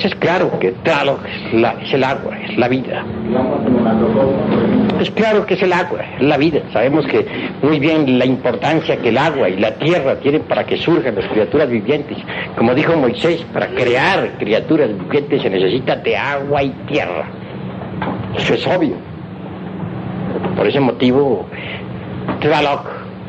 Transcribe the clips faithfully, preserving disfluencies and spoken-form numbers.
Pues es claro que Tlaloc es, la, es el agua, es la vida. Es claro que es el agua, es la vida. Sabemos que muy bien la importancia que el agua y la tierra tienen para que surjan las criaturas vivientes. Como dijo Moisés, para crear criaturas vivientes se necesita de agua y tierra. Eso es obvio. Por ese motivo, Tlaloc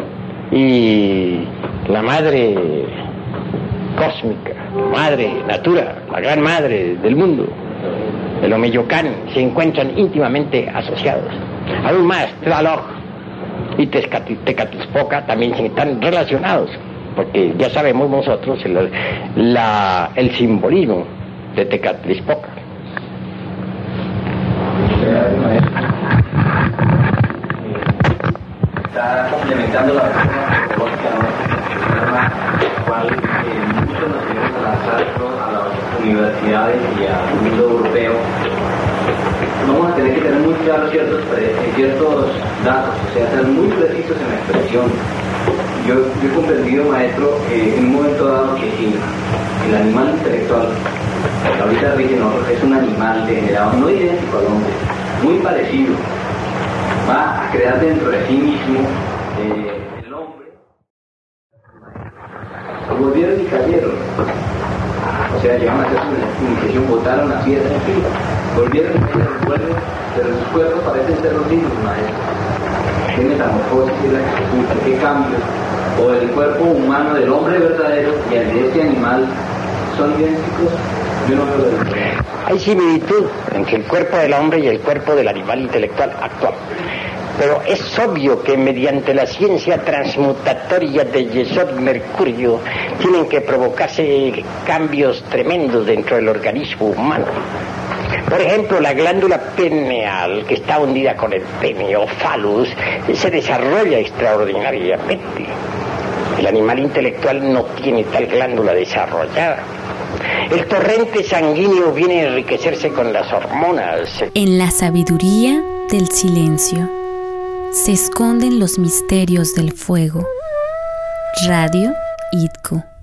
y la madre cósmica, la madre natura, la gran madre del mundo, el Omeyocan, se encuentran íntimamente asociados. Aún más, Tlaloc y Tecatlipoca también están relacionados, porque ya sabemos nosotros el, la, el simbolismo de Tecatlipoca. Está complementando la reforma pedagógica, ¿no? Cual eh, muchos nos queremos lanzar, ¿no?, a las universidades y al mundo europeo. Vamos a tener que tener muy claros ciertos, ciertos datos, o sea, ser muy precisos en la expresión. Yo, yo he comprendido, maestro, eh, en un momento dado que sí, el animal intelectual, que ahorita rige nosotros, es un animal degenerado, no idéntico al hombre, muy parecido. Va a crear dentro de sí mismo eh, el hombre. Volvieron y cayeron. O sea, llegaron a hacer su iniciación, botaron la piedra, en fin. Volvieron y cayeron, vuelven, pero sus cuerpos parecen ser los mismos, maestro. ¿Qué metamorfosis es la que resulta? ¿Qué cambios? O el cuerpo humano del hombre verdadero y el de este animal son idénticos. Yo no veo la diferencia. Hay similitud entre el cuerpo del hombre y el cuerpo del animal intelectual actual. Pero es obvio que mediante la ciencia transmutatoria de Yesod y Mercurio tienen que provocarse cambios tremendos dentro del organismo humano. Por ejemplo, la glándula pineal, que está hundida con el pene o falus, se desarrolla extraordinariamente. El animal intelectual no tiene tal glándula desarrollada. El torrente sanguíneo viene a enriquecerse con las hormonas. En la sabiduría del silencio se esconden los misterios del fuego. Radio I T C O.